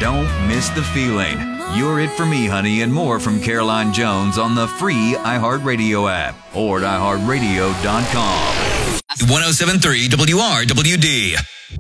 Don't miss the feeling. You're It For Me, Honey, and more from Caroline Jones on the free iHeartRadio app or at iHeartRadio.com. 107.3 WRWD.